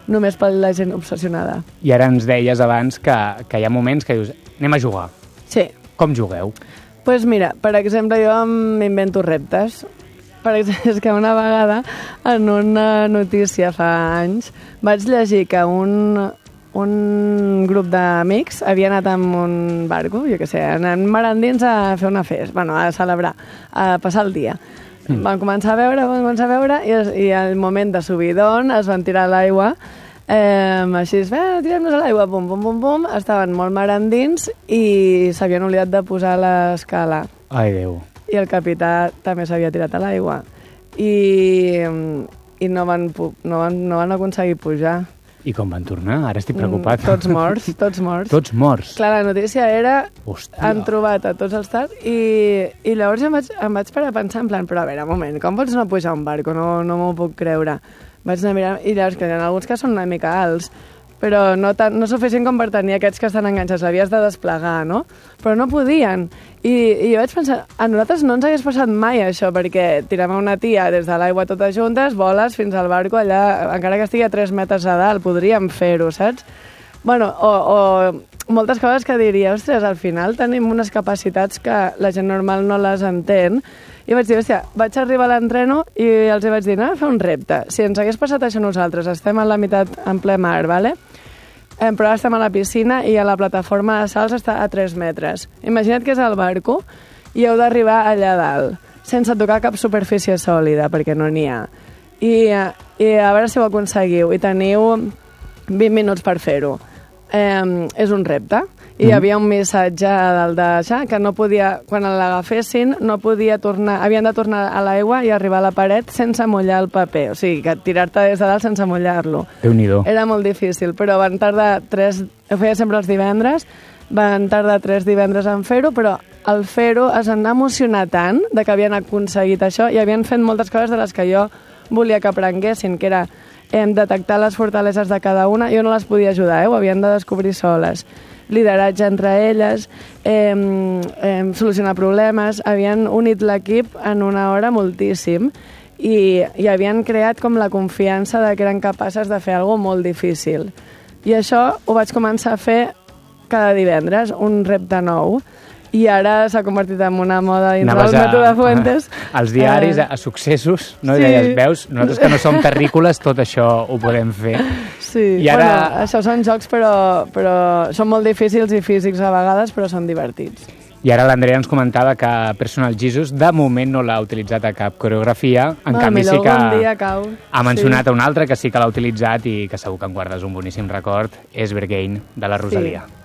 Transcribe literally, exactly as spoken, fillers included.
només per la gent obsessionada. I ara ens deies abans que, que hi ha moments que dius, anem a jugar. Sí. Com jugueu? Doncs pues mira, per exemple, jo m'invento reptes. Per exemple, és que una vegada en una notícia fa anys vaig llegir que un, un grup d'amics havia anat amb un barco, jo què sé, anant mar endins a fer una festa, bueno, a celebrar, a passar el dia. Mm. Van començar a veure, van començar a veure i, i al moment de subidon es van tirar a l'aigua. Eh, així, eh, tirem-nos a l'aigua, pum, pum, pum, pum, estaven molt mar endins i s'havien oblidat de posar l'escala. Ai, Déu. I el capità també s'havia tirat a l'aigua. I, i no, van, no, van, no van aconseguir pujar. I com van tornar? Ara estic preocupat. Mm, tots morts, tots morts. Tots morts? Clar, la notícia era... Hòstia. Han trobat a tots els tard i, i llavors em vaig, em vaig parar a pensar en plan, però a veure, un moment, com pots no pujar a un barco? No, no m'ho puc creure. Vaig anar a mirar, i llavors que en alguns que són una mica alts, però no, tan, no suficient com per tenir aquests que estan enganxats, l'havies de desplegar, no? Però no podien. I, i jo vaig pensar, a nosaltres no ens hagués passat mai això, perquè tirem una tia des de l'aigua totes juntes, voles fins al barco allà, encara que estigui a tres metres a dalt, podríem fer-ho, saps? Bueno, o, o moltes coses que diria, ostres, al final tenim unes capacitats que la gent normal no les entén. I vaig dir, hòstia, vaig arribar a l'entreno i els vaig dir, anem a fer un repte. Si ens hagués passat això nosaltres, estem a la meitat en ple mar, ¿vale? Eh, però ara estem a la piscina i a la plataforma de salts està a tres metres. Imagina't que és al barco i heu d'arribar allà dalt, sense tocar cap superfície sòlida, perquè no n'hi ha. I, I a veure si ho aconseguiu. I teniu vint minuts per fer-ho. Eh, és un repte. I hi havia un missatge a dalt d'això que no podia, quan l'agafessin, no podia tornar, havien de tornar a l'aigua i arribar a la paret sense mullar el paper. O sigui, que tirar-te des de dalt sense mullar-lo. Déu-n'hi-do. Era molt difícil, però van tardar tres... Ho feia sempre els divendres, van tardar tres divendres en fer-ho, però al fer-ho es van emocionar tant de que havien aconseguit això i havien fet moltes coses de les que jo volia que aprenguessin, que era em, detectar les fortaleses de cada una. Jo no les podia ajudar, eh? Ho havien de descobrir soles. Lideratge entre elles, eh, eh, solucionar problemes, havien unit l'equip en una hora moltíssim i, i havien creat com la confiança de que eren capaces de fer alguna cosa molt difícil. I això ho vaig començar a fer cada divendres, un repte nou, i ara s'ha convertit en una moda dintre del mètode Fuentes. A, als diaris, a, a successos, no? Sí. I deies, veus, nosaltres que no som terrícoles, tot això ho podem fer. Sí, I ara... bueno, això són jocs, però, però són molt difícils i físics a vegades, però són divertits. I ara l'Andrea ens comentava que Personal Jesus de moment no l'ha utilitzat a cap coreografia, en bueno, canvi sí que dia cau. ha mencionat sí. un altre que sí que l'ha utilitzat i que segur que en guardes un boníssim record, és Berghain, de la Rosalia. Sí.